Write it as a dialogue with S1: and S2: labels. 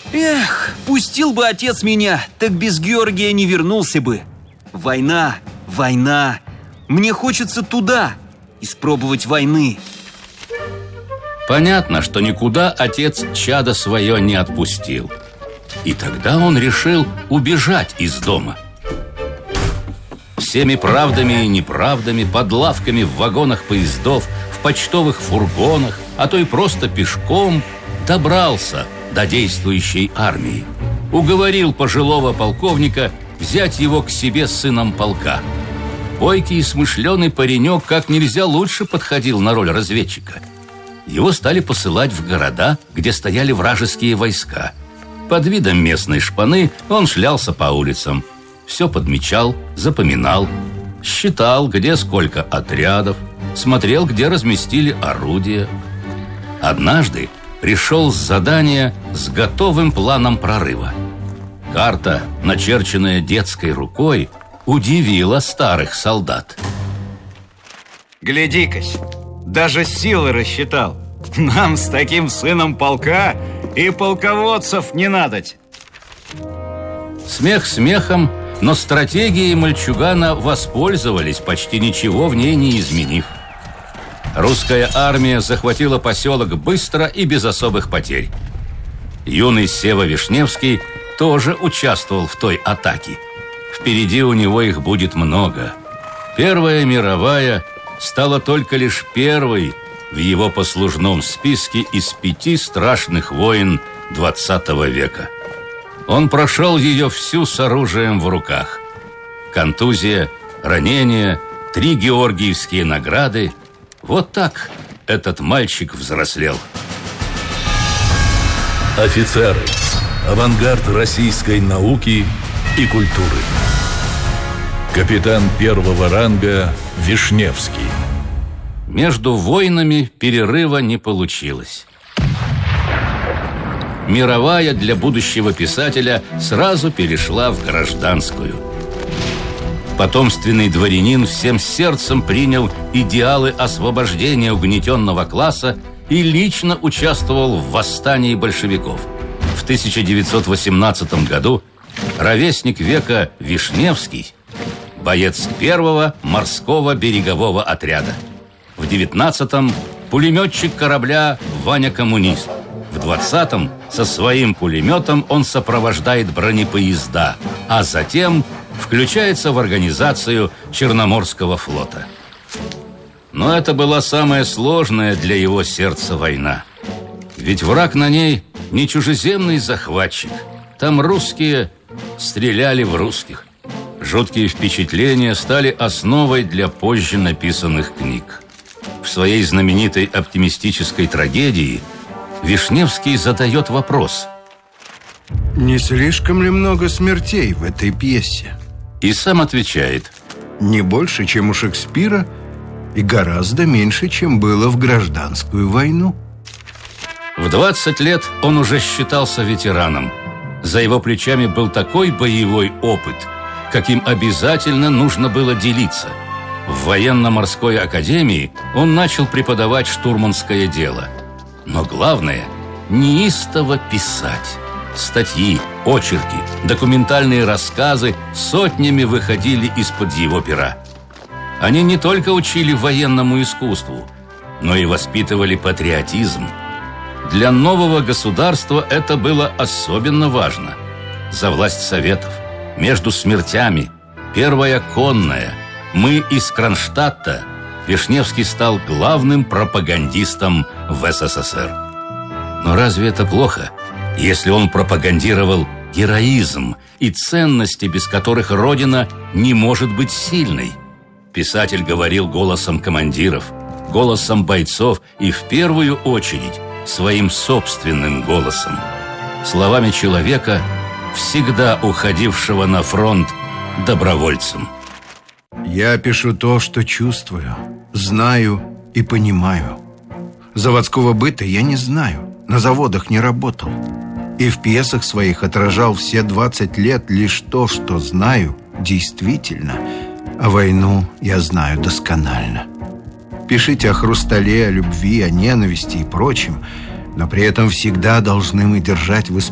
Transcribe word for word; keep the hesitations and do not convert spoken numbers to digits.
S1: Эх, пустил бы отец меня, так без Георгия не вернулся бы. Война, война. Мне хочется туда, испробовать войны.
S2: Понятно, что никуда отец чадо свое не отпустил. И тогда он решил убежать из дома. Всеми правдами и неправдами, под лавками в вагонах поездов, в почтовых фургонах, а то и просто пешком добрался до действующей армии. Уговорил пожилого полковника взять его к себе сыном полка. Бойкий и смышленый паренек как нельзя лучше подходил на роль разведчика. Его стали посылать в города, где стояли вражеские войска. Под видом местной шпаны он шлялся по улицам. Все подмечал, запоминал, считал, где сколько отрядов, смотрел, где разместили орудия. Однажды пришел с задания с готовым планом прорыва. Карта, начерченная детской рукой, удивила старых солдат.
S3: Гляди-кась, даже силы рассчитал. Нам с таким сыном полка и полководцев не надоть.
S2: Смех смехом, но стратегией мальчугана воспользовались, почти ничего в ней не изменив. Русская армия захватила поселок быстро и без особых потерь. Юный Сева Вишневский тоже участвовал в той атаке. Впереди у него их будет много. Первая мировая стала только лишь первой в его послужном списке из пяти страшных войн двадцатого века. Он прошел ее всю с оружием в руках. Контузия, ранения, три георгиевские награды. Вот так этот мальчик взрослел.
S4: Офицеры. Авангард российской науки и культуры. Капитан первого ранга Вишневский.
S2: Между войнами перерыва не получилось. Мировая для будущего писателя сразу перешла в гражданскую. Потомственный дворянин всем сердцем принял идеалы освобождения угнетенного класса и лично участвовал в восстании большевиков. В тысяча девятьсот восемнадцатом году ровесник века Вишневский, боец первого морского берегового отряда. В девятнадцатом пулеметчик корабля Ваня Коммунист. В двадцатом со своим пулеметом он сопровождает бронепоезда, а затем включается в организацию Черноморского флота. Но это была самая сложная для его сердца война. Ведь враг на ней не чужеземный захватчик. Там русские стреляли в русских. Жуткие впечатления стали основой для позже написанных книг. В своей знаменитой оптимистической трагедии Вишневский задает вопрос:
S5: не слишком ли много смертей в этой пьесе?
S2: И сам отвечает:
S5: не больше, чем у Шекспира, и гораздо меньше, чем было в гражданскую войну.
S2: В двадцать лет он уже считался ветераном. За его плечами был такой боевой опыт, каким обязательно нужно было делиться. В военно-морской академии он начал преподавать штурманское дело. Но главное – неистово писать. Статьи, очерки, документальные рассказы сотнями выходили из-под его пера. Они не только учили военному искусству, но и воспитывали патриотизм. Для нового государства это было особенно важно. За власть советов, между смертями, первая конная, мы из Кронштадта, Вишневский стал главным пропагандистом в СССР. Но разве это плохо, если он пропагандировал героизм и ценности, без которых Родина не может быть сильной? Писатель говорил голосом командиров, голосом бойцов и, в первую очередь, своим собственным голосом, словами человека, всегда уходившего на фронт добровольцем.
S5: Я пишу то, что чувствую, знаю и понимаю. Заводского быта я не знаю, на заводах не работал. И в пьесах своих отражал все двадцать лет лишь то, что знаю действительно, а войну я знаю досконально. Пишите о хрустале, о любви, о ненависти и прочем, но при этом всегда должны мы держать в